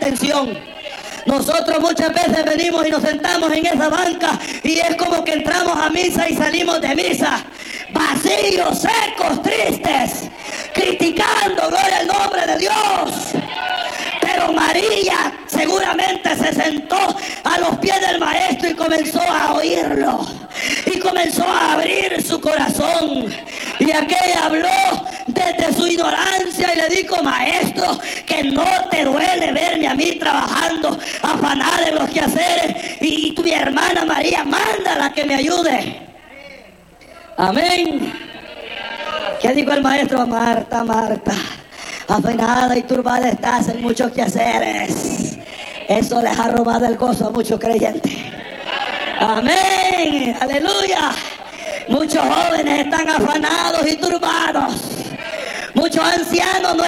atención. Nosotros muchas veces venimos y nos sentamos en esa banca y es como que entramos a misa y salimos de misa vacíos, secos, tristes, criticando, gloria al nombre de Dios. Pero María seguramente se sentó a los pies del maestro y comenzó a oírlo. Y comenzó a abrir su corazón. Y aquella habló desde su ignorancia y le dijo: maestro, que no te duele verme a mí trabajando, afanada en los quehaceres. Y tu hermana María, mándala que me ayude. Amén. ¿Qué dijo el maestro? Marta, Marta, afanada y turbada estás en muchos quehaceres. Eso les ha robado el gozo a muchos creyentes. Amén, aleluya. Muchos jóvenes están afanados y turbados. Muchos ancianos no